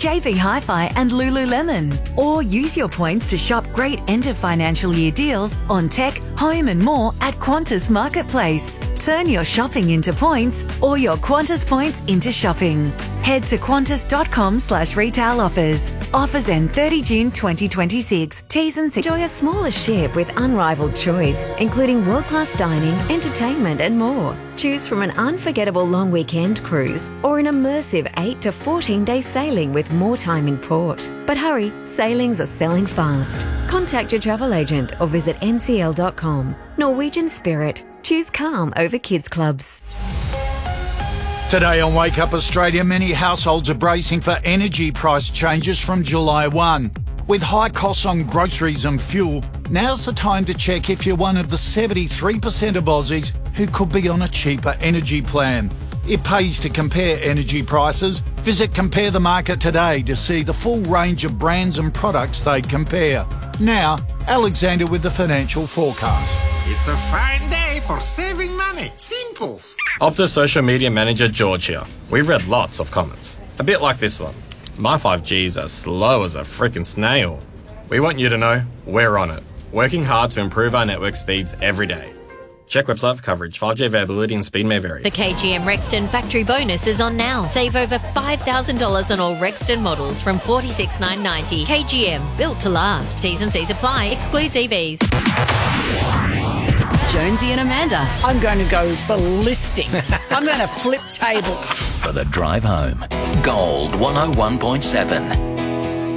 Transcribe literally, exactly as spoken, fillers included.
J B Hi-Fi and Lululemon. Or use your points to shop great end of financial year deals on tech, home and more at Qantas Marketplace. Turn your shopping into points or your Qantas points into shopping. Head to qantas.com slash retail offers. Offers end thirty June twenty twenty-six. T's and C's. Enjoy a smaller ship with unrivaled choice, including world-class dining, entertainment and more. Choose from an unforgettable long weekend cruise or an immersive eight to fourteen day sailing with more time in port. But hurry, sailings are selling fast. Contact your travel agent or visit n c l dot com. Norwegian Spirit. Choose calm over kids clubs. Today on Wake Up Australia, many households are bracing for energy price changes from July first. With high costs on groceries and fuel, now's the time to check if you're one of the seventy-three percent of Aussies who could be on a cheaper energy plan. It pays to compare energy prices. Visit Compare the Market today to see the full range of brands and products they compare. Now, Alexander with the financial forecast. It's a fine day for saving money. Simples. Optus social media manager George here. We've read lots of comments. A bit like this one. My five G's are slow as a freaking snail. We want you to know we're on it. Working hard to improve our network speeds every day. Check website for coverage. five G availability and speed may vary. The K G M Rexton factory bonus is on now. Save over five thousand dollars on all Rexton models from forty-six thousand nine hundred ninety dollars. K G M, built to last. T's and C's apply. Excludes E Vs. Jonesy and Amanda. I'm going to go ballistic. I'm going to flip tables. For the drive home, Gold one oh one point seven.